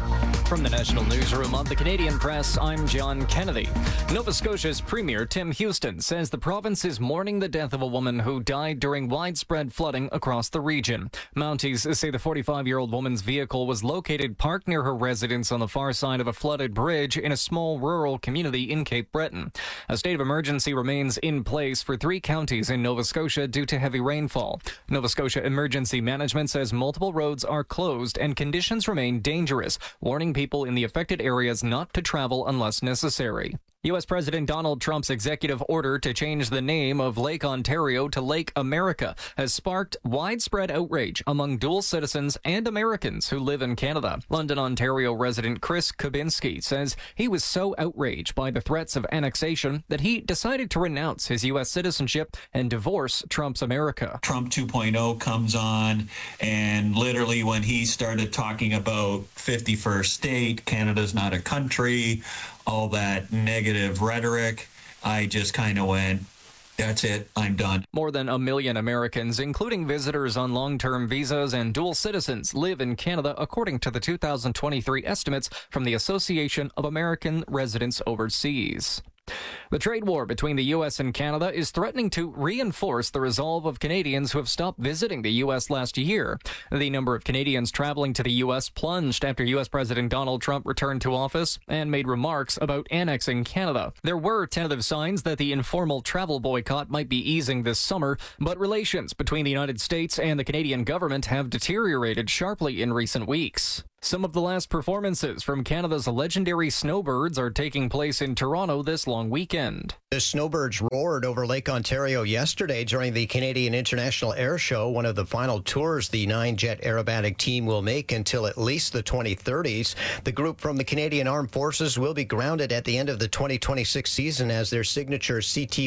From the National Newsroom of the Canadian Press, I'm John Kennedy. Nova Scotia's Premier Tim Houston says the province is mourning the death of a woman who died during widespread flooding across the region. Mounties say the 45-year-old woman's vehicle was located parked near her residence on the far side of a flooded bridge in a small rural community in Cape Breton. A state of emergency remains in place for 3 counties in Nova Scotia due to heavy rainfall. Nova Scotia Emergency Management says multiple roads are closed and conditions remain dangerous, warning people in the affected areas not to travel unless necessary. U.S. President Donald Trump's executive order to change the name of Lake Ontario to Lake America has sparked widespread outrage among dual citizens and Americans who live in Canada. London, Ontario resident Chris Kubinski says he was so outraged by the threats of annexation that he decided to renounce his U.S. citizenship and divorce Trump's America. Trump 2.0 comes on, and literally when he started talking about 51st state, Canada's not a country, all that negative rhetoric, I just kind of went, that's it, I'm done. More than 1 million Americans, including visitors on long-term visas and dual citizens, live in Canada, according to the 2023 estimates from the Association of American Residents Overseas. The trade war between the U.S. and Canada is threatening to reinforce the resolve of Canadians who have stopped visiting the U.S. last year. The number of Canadians traveling to the U.S. plunged after U.S. President Donald Trump returned to office and made remarks about annexing Canada. There were tentative signs that the informal travel boycott might be easing this summer, but relations between the United States and the Canadian government have deteriorated sharply in recent weeks. Some of the last performances from Canada's legendary snowbirds are taking place in Toronto this long weekend. The snowbirds roared over Lake Ontario yesterday during the Canadian International Air Show, one of the final tours the 9-jet aerobatic team will make until at least the 2030s. The group from the Canadian Armed Forces will be grounded at the end of the 2026 season as their signature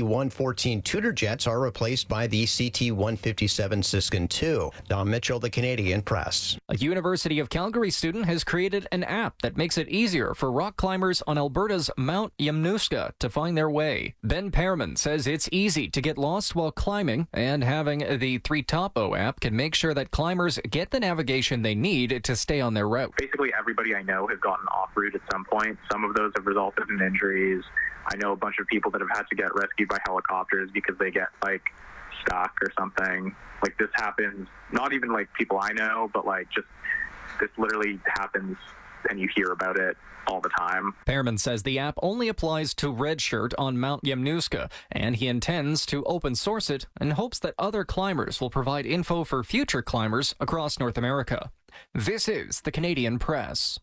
CT-114 Tudor jets are replaced by the CT-157 Siskin II. Don Mitchell, the Canadian Press. A University of Calgary student has created an app that makes it easier for rock climbers on Alberta's Mount Yamnuska to find their way. Ben Pearman says it's easy to get lost while climbing, and having the 3Topo app can make sure that climbers get the navigation they need to stay on their route. Basically, everybody I know has gotten off route at some point. Some of those have resulted in injuries. I know a bunch of people that have had to get rescued by helicopters because they get, stuck or something. This happens, not even, people I know, but, just this literally happens and you hear about it all the time. Pearman says the app only applies to Redshirt on Mount Yamnuska, and he intends to open source it and hopes that other climbers will provide info for future climbers across North America. This is the Canadian Press.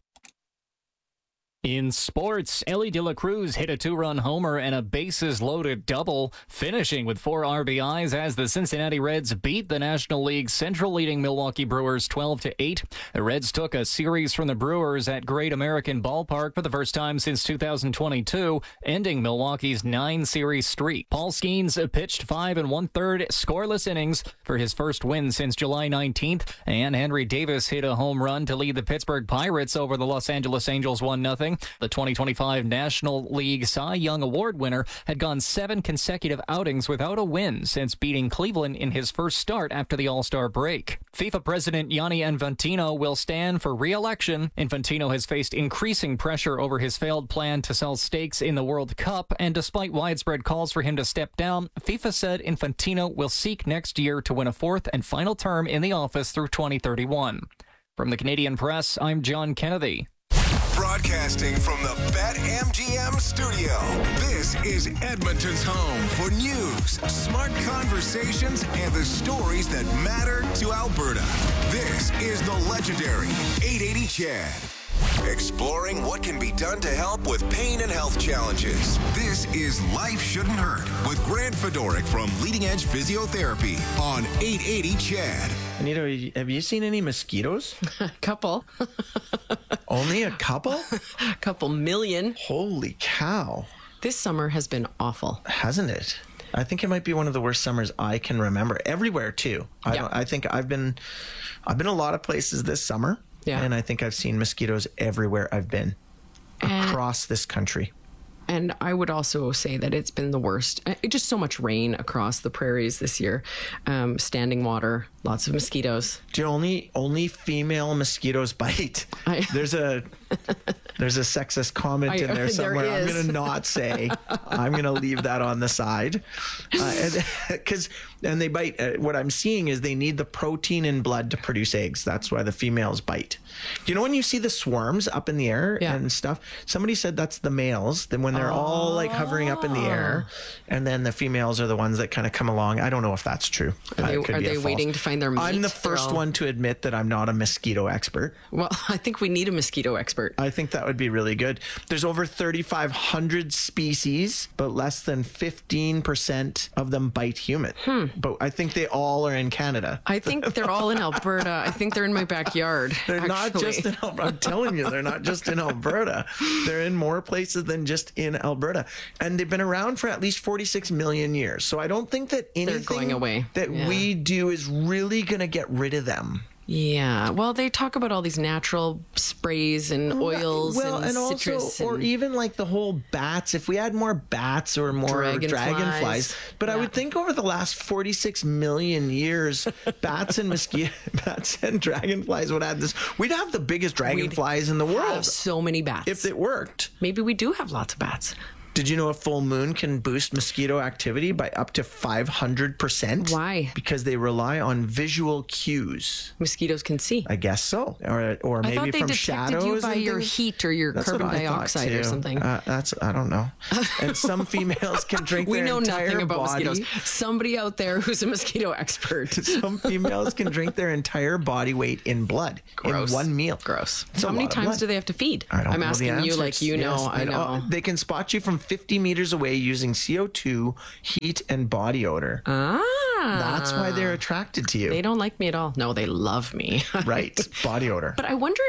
In sports, Ellie De La Cruz hit a 2-run homer and a bases-loaded double, finishing with 4 RBIs as the Cincinnati Reds beat the National League Central-leading Milwaukee Brewers 12-8. The Reds took a series from the Brewers at Great American Ballpark for the first time since 2022, ending Milwaukee's 9-series streak. Paul Skeens pitched 5 1/3 scoreless innings for his first win since July 19th, and Henry Davis hit a home run to lead the Pittsburgh Pirates over the Los Angeles Angels 1-0. The 2025 National League Cy Young Award winner had gone 7 consecutive outings without a win since beating Cleveland in his first start after the All-Star break. FIFA President Gianni Infantino will stand for re-election. Infantino has faced increasing pressure over his failed plan to sell stakes in the World Cup, and despite widespread calls for him to step down, FIFA said Infantino will seek next year to win a 4th and final term in the office through 2031. From the Canadian Press, I'm John Kennedy. Broadcasting from the BetMGM studio, this is Edmonton's home for news, smart conversations, and the stories that matter to Alberta. This is the legendary 880 Chad. Exploring what can be done to help with pain and health challenges. This is Life Shouldn't Hurt with Grant Fedoric from Leading Edge Physiotherapy on 880 Chad. Anita, have you seen any mosquitoes? A couple. Only a couple? A couple million. Holy cow. This summer has been awful. Hasn't it? I think it might be one of the worst summers I can remember. Everywhere, too. I think I've been a lot of places this summer. Yeah. And I think I've seen mosquitoes everywhere I've been across this country. And I would also say that it's been the worst. Just so much rain across the prairies this year. Standing water, lots of mosquitoes. Do only female mosquitoes bite? There's a There's a sexist comment in there somewhere. There I'm is. going to not say. I'm going to leave that on the side. And they bite. What I'm seeing is they need the protein in blood to produce eggs. That's why the females bite. Do you know when you see the swarms up in the air and stuff? Somebody said that's the males. Then when they're all like hovering up in the air, and then the females are the ones that kind of come along. I don't know if that's true. Are they waiting to find their mate? I'm the first one to admit that I'm not a mosquito expert. Well, I think we need a mosquito expert. I think that would be really good. There's over 3,500 species, but less than 15% of them bite human. But I think they all are in Canada. I think they're all in Alberta. I think they're in my backyard. They're not just in Alberta. I'm telling you, they're not just in Alberta. They're in more places than just in Alberta. And they've been around for at least 46 million years. So I don't think that anything going away. that we do is really going to get rid of them. Yeah. Well, they talk about all these natural sprays and oils and citrus. Also, or even like the whole bats. If we had more bats or more dragonflies. But I would think over the last 46 million years, bats and dragonflies would have this. We'd have the biggest dragonflies in the world. Have so many bats. If it worked. Maybe we do have lots of bats. Did you know a full moon can boost mosquito activity by up to 500%? Why? Because they rely on visual cues. Mosquitoes can see. I guess so. Or maybe I thought they from detected shadows. You by your heat or your That's carbon what I thought, dioxide or too. something. I don't know. And some females can drink their entire body. We know nothing about mosquitoes. Somebody out there who's a mosquito expert. Some females can drink their entire body weight in blood in one meal. Gross. It's How many times do they have to feed? I don't I'm know asking the you answers. like you know. Yes, I know. They can spot you from 50 meters away using CO2, heat, and body odor. That's why they're attracted to you. They don't like me at all. No, they love me. Right. Body odor. But I wonder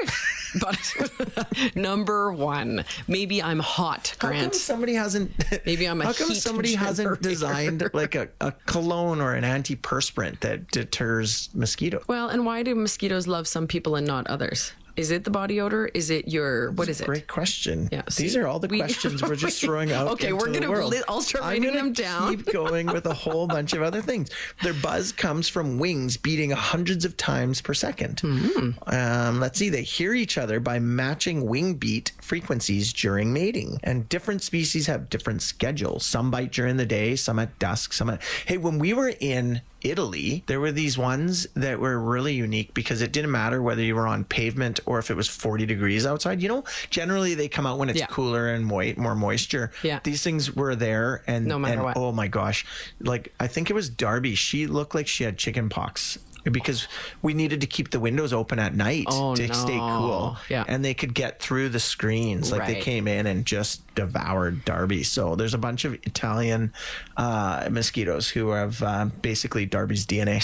if, number one, maybe I'm hot, Grant. How come somebody hasn't... Maybe I'm a How come heat somebody hasn't generator? designed like a cologne or an antiperspirant that deters mosquitoes? Well, and why do mosquitoes love some people and not others? Is it the body odor? Is it your, what is it? Great question. Yeah, These are all the questions we're just throwing out Okay, into we're the gonna. world. I'll start writing them down. Keep going with a whole bunch of other things. Their buzz comes from wings beating hundreds of times per second. Let's see. They hear each other by matching wing beat frequencies during mating. And different species have different schedules. Some bite during the day, some at dusk, some at... Hey, when we were in Italy, there were these ones that were really unique because it didn't matter whether you were on pavement or if it was 40 degrees outside. You know, generally they come out when it's cooler and more moisture. Yeah. These things were there and, no matter what. Oh my gosh. Like, I think it was Darby. She looked like she had chicken pox because we needed to keep the windows open at night to stay cool. Yeah. And they could get through the screens. Like they came in and just devoured Darby. So there's a bunch of Italian mosquitoes who have basically Darby's DNA.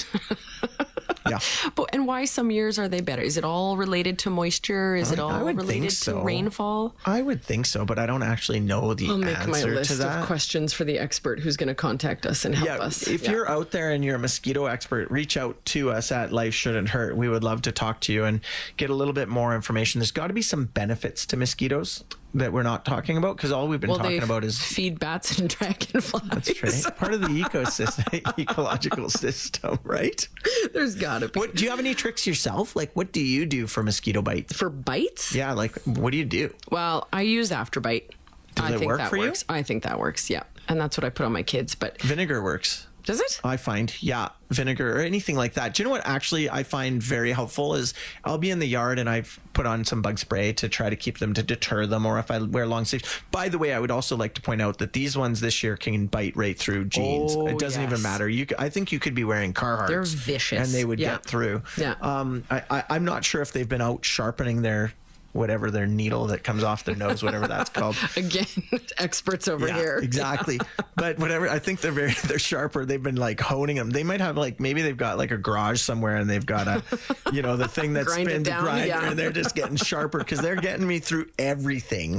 Yeah. And why some years are they better? Is it all related to moisture? Is it all related to rainfall? I would think so, but I don't actually know the I'll make answer my list to that. of questions for the expert who's going to contact us and help us. If you're out there and you're a mosquito expert, reach out to us at Life Shouldn't Hurt. We would love to talk to you and get a little bit more information. There's got to be some benefits to mosquitoes that we're not talking about because all we've been talking about is feed bats and dragonflies. That's right. Part of the ecological system, right? There's gotta be. Do you have any tricks yourself? Like, what do you do for mosquito bites? For bites? Yeah, like, what do you do? Well, I use Afterbite. Does it work for you? I think that works, yeah. And that's what I put on my kids, but... Vinegar works. Does it? I find, vinegar or anything like that. Do you know what actually I find very helpful is I'll be in the yard and I've put on some bug spray to try to keep them, to deter them, or if I wear long sleeves. By the way, I would also like to point out that these ones this year can bite right through jeans. It doesn't even matter. I think you could be wearing Carhartts. They're vicious. And they would get through. Yeah. I'm not sure if they've been out sharpening their needle that comes off their nose, whatever that's called. Again, experts over here. Exactly. But whatever, I think they're sharper. They've been like honing them. They might have maybe they've got like a garage somewhere and they've got the thing that spins the grinder and they're just getting sharper because they're getting me through everything.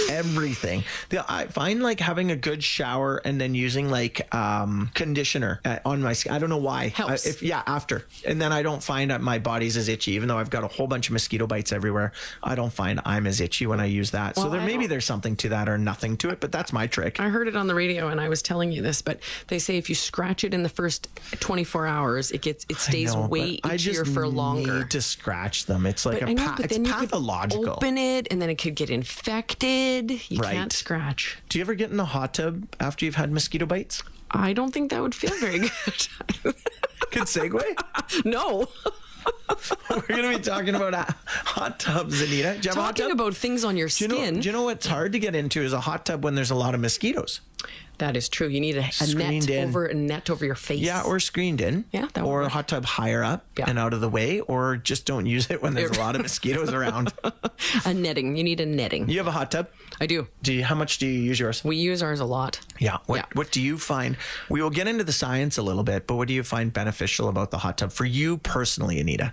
I find like having a good shower and then using like conditioner on my skin. I don't know why. Helps. After. And then I don't find that my body's as itchy, even though I've got a whole bunch of mosquito bites everywhere. I don't find I'm as itchy when I use that. So Well, there's something to that or nothing to it, but that's my trick. I heard it on the radio and I was telling you this, but they say if you scratch it in the first 24 hours, it stays way itchier for longer. Need to scratch them. It's like but it's then pathological. You could open it and then it could get infected. You can't scratch. Do you ever get in the hot tub after you've had mosquito bites? I don't think that would feel very good. Good segue? No. We're going to be talking about hot tubs, Anita. Do you have a hot tub? About things on your skin. Do you know what's hard to get into is a hot tub when there's a lot of mosquitoes. That is true. You need a net over your face. Yeah, or screened in. Yeah, or a hot tub higher up and out of the way, or just don't use it when there's a lot of mosquitoes around. A netting. You need a netting. You have a hot tub? I do. How much do you use yours? We use ours a lot. Yeah. What do you find? We will get into the science a little bit, but what do you find beneficial about the hot tub for you personally, Anita?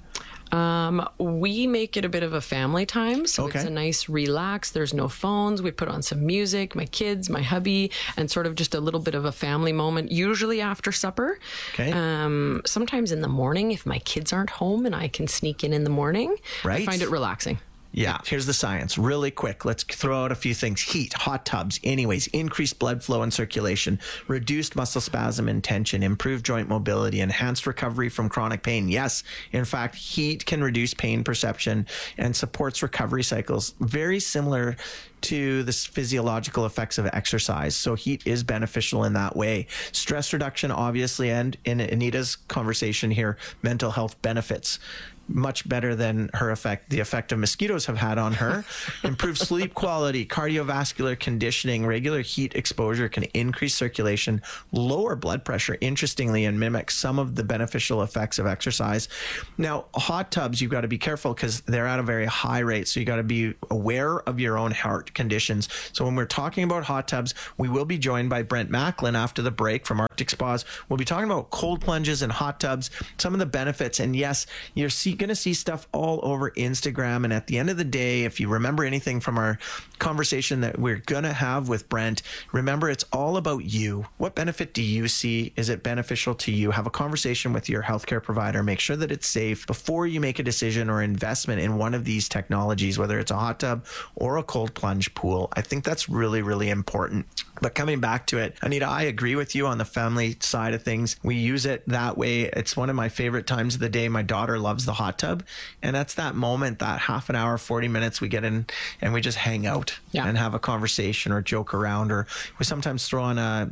We make it a bit of a family time, so Okay. it's a nice relax. There's no phones. We put on some music, my kids, my hubby, and sort of just a little bit of a family moment, usually after supper. Okay. Sometimes in the morning if my kids aren't home and I can sneak in the morning. Right. I find it relaxing. Yeah, here's the science. Really quick, let's throw out a few things. Heat, hot tubs, anyways, increased blood flow and circulation, reduced muscle spasm and tension, improved joint mobility, enhanced recovery from chronic pain. Yes, in fact, heat can reduce pain perception and supports recovery cycles. Very similar to the physiological effects of exercise. So heat is beneficial in that way. Stress reduction, obviously, and in Anita's conversation here, mental health benefits. Much better than the effect of mosquitoes have had on her. Improved sleep quality, cardiovascular conditioning, regular heat exposure can increase circulation, lower blood pressure, interestingly, and mimic some of the beneficial effects of exercise. Now, hot tubs, you've got to be careful because they're at a very high rate. So you got to be aware of your own heart conditions. So when we're talking about hot tubs, we will be joined by Brent Macklin after the break from Arctic Spas. We'll be talking about cold plunges and hot tubs, some of the benefits. And yes, you're going to see stuff all over Instagram. And at the end of the day, if you remember anything from our conversation that we're going to have with Brent, remember it's all about you. What benefit do you see? Is it beneficial to you? Have a conversation with your healthcare provider. Make sure that it's safe before you make a decision or investment in one of these technologies, whether it's a hot tub or a cold plunge pool. I think that's really, really important. But coming back to it, Anita, I agree with you on the family side of things. We use it that way. It's one of my favorite times of the day. My daughter loves the hot tub. And that's that moment, that half an hour, 40 minutes we get in and we just hang out and have a conversation or joke around, or we sometimes throw on an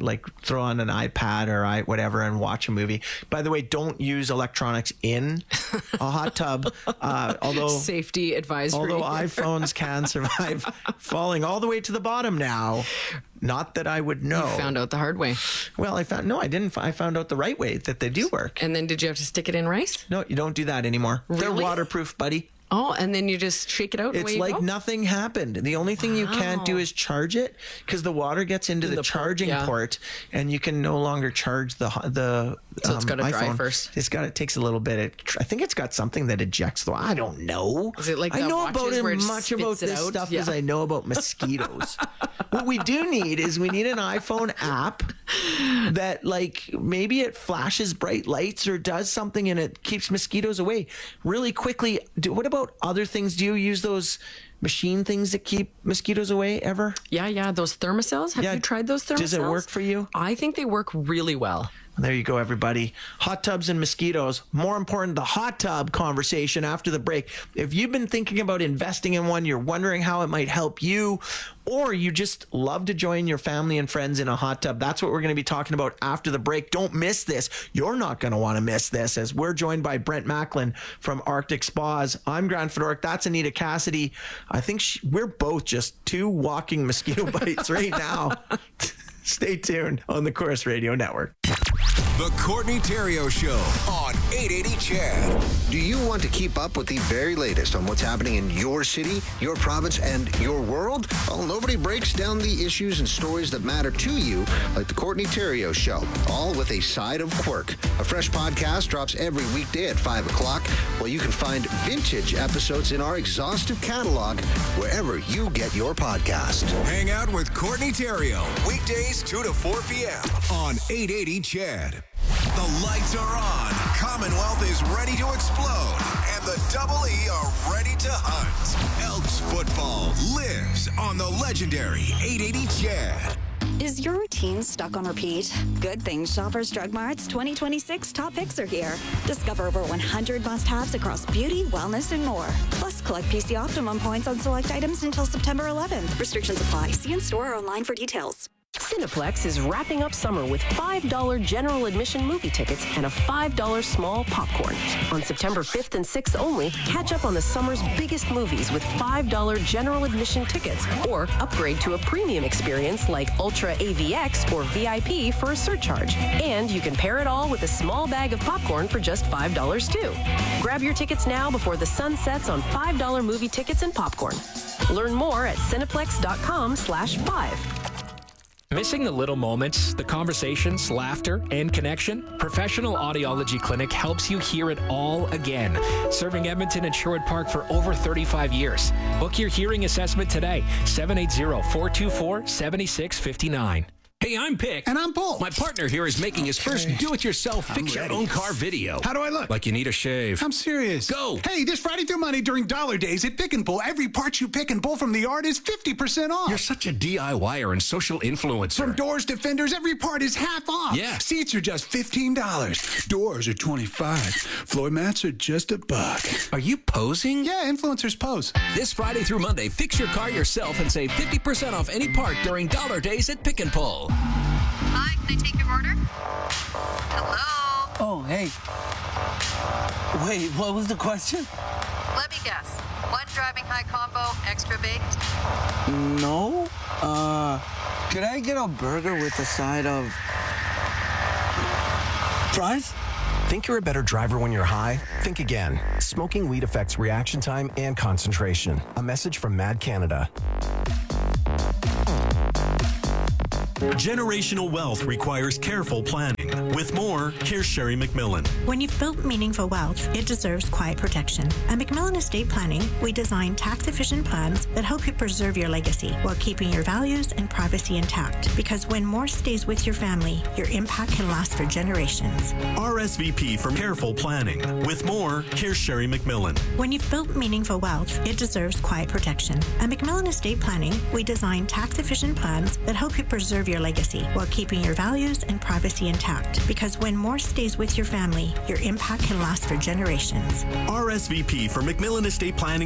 iPad or whatever and watch a movie. By the way, don't use electronics in a hot tub. Although safety advisory. Although iPhones can survive falling all the way to the bottom now. Not that I would know. You found out the hard way. Well, I found out the right way, that they do work. And then did you have to stick it in rice? No, you don't do that anymore. Really? They're waterproof, buddy. Oh, and then you just shake it out. It's like nothing happened. The only thing you can't do is charge it, because the water gets into the charging port, and you can no longer charge the So it's got to iPhone. dry first. It takes a little bit. I think it's got something that ejects the. I don't know. Is it like I the know about watches where it much spits about it this out? stuff Yeah. as I know about mosquitoes. What we do need is an iPhone app that maybe it flashes bright lights or does something and it keeps mosquitoes away really quickly. What about other things? Do you use those machine things that keep mosquitoes away ever? Yeah. Those Thermacells. Have you tried those Thermacells? Does it work for you? I think they work really well. There you go, everybody. Hot tubs and mosquitoes. More important, the hot tub conversation after the break. If you've been thinking about investing in one, you're wondering how it might help you, or you just love to join your family and friends in a hot tub, that's what we're going to be talking about after the break. Don't miss this. You're not going to want to miss this, as we're joined by Brent Macklin from Arctic Spas. I'm Grant Fedoruk. That's Anita Cassidy. I think we're both just two walking mosquito bites right now. Stay tuned on the Corus Radio Network. The Courtney Theriault Show on 880 CHED. Do you want to keep up with the very latest on what's happening in your city, your province, and your world? Well, nobody breaks down the issues and stories that matter to you like the Courtney Theriault Show, all with a side of quirk. A fresh podcast drops every weekday at 5 o'clock, while you can find vintage episodes in our exhaustive catalog wherever you get your podcast. Hang out with Courtney Theriault, weekdays 2 to 4 p.m. on 880 CHED. The lights are on. Commonwealth is ready to explode, and and the Double E are ready to hunt. Elks football lives on the legendary 880 CHED. Is your routine stuck on repeat? Good thing Shoppers Drug Mart's 2026 top picks are here. Discover over 100 must-haves across beauty, wellness, and more. Plus, collect PC Optimum points on select items until September 11th. Restrictions apply. See in store or online for details. Cineplex is wrapping up summer with $5 general admission movie tickets and a $5 small popcorn. On September 5th and 6th only, catch up on the summer's biggest movies with $5 general admission tickets or upgrade to a premium experience like Ultra AVX or VIP for a surcharge. And you can pair it all with a small bag of popcorn for just $5 too. Grab your tickets now before the sun sets on $5 movie tickets and popcorn. Learn more at Cineplex.com/5. Missing the little moments, the conversations, laughter, and connection? Professional Audiology Clinic helps you hear it all again. Serving Edmonton and Sherwood Park for over 35 years. Book your hearing assessment today, 780-424-7659. Hey, I'm Pick. And I'm Paul. My partner here is making his first do-it-yourself fix-your-own-car video. How do I look? Like you need a shave. I'm serious. Go. Hey, this Friday through Monday during Dollar Days at Pick and Pull, every part you pick and pull from the yard is 50% off. You're such a DIYer and social influencer. From doors to fenders, every part is half off. Yeah. Seats are just $15. Doors are $25. Floor mats are just $1. Are you posing? Yeah, influencers pose. This Friday through Monday, fix your car yourself and save 50% off any part during Dollar Days at Pick and Pull. Hi, can I take your order? Hello? Oh, hey. Wait, what was the question? Let me guess. One driving high combo, extra baked? No. Could I get a burger with a side of fries? Think you're a better driver when you're high? Think again. Smoking weed affects reaction time and concentration. A message from Mad Canada. Generational wealth requires careful planning. With more, here's Sherry McMillan. When you've built meaningful wealth, it deserves quiet protection. At McMillan Estate Planning, we design tax-efficient plans that help you preserve your legacy while keeping your values and privacy intact. Because when more stays with your family, your impact can last for generations. RSVP for careful planning. With more, here's Sherry McMillan. When you've built meaningful wealth, it deserves quiet protection. At McMillan Estate Planning, we design tax-efficient plans that help you preserve your legacy while keeping your values and privacy intact. Because when more stays with your family, your impact can last for generations. RSVP for McMillan Estate Planning